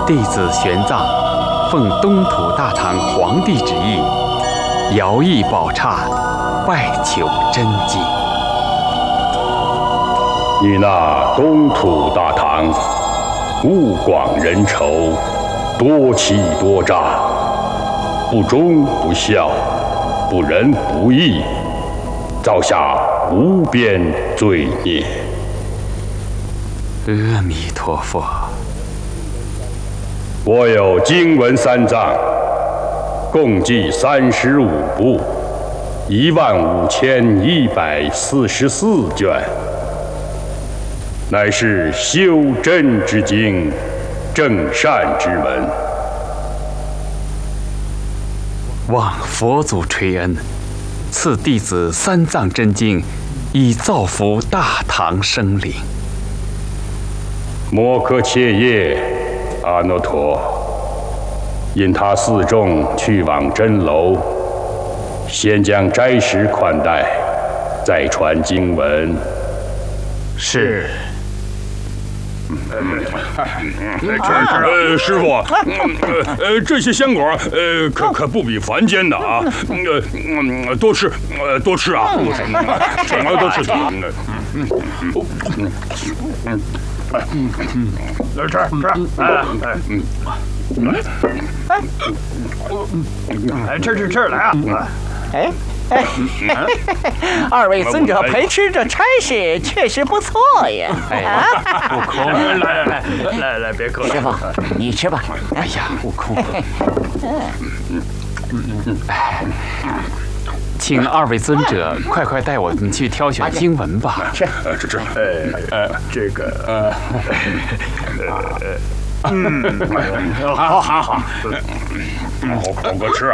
弟子玄奘奉东土大唐皇帝旨意，遥诣宝刹，拜求真经。 你那东土大唐，物广人稠，多欺多诈，不忠不孝，不仁不义，造下无边罪孽。 阿弥陀佛。 我有经文3藏，共计35部，15144卷，乃是修真之经，正善之门。 望佛祖垂恩，赐弟子3藏真经，以造福大唐生灵。 摩诃切耶，阿耨陀。因他4众去往真楼，先将斋食款待，再传经文。 是。 师傅，这些香果，可不比凡间的啊，多吃，多吃啊，多吃，多吃。 吃来啊！二位尊者陪吃这差事确实不错呀！ 悟空， 来，别客气。 师傅，你吃吧。 哎呀，悟空，请2位尊者快带我们去挑选经文吧。 这个，好，好个吃啊！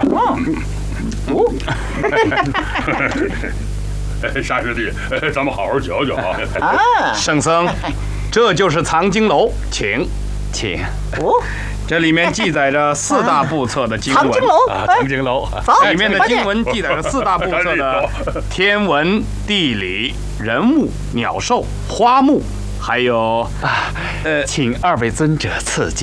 沙师弟，咱们好好嚼嚼啊！ 圣僧，这就是藏经楼，请。这里面记载着4大部册的经文。 藏经楼， 里面的经文记载着4大部册的天文、地理、人物、鸟兽、花木，还有请2位尊者赐教。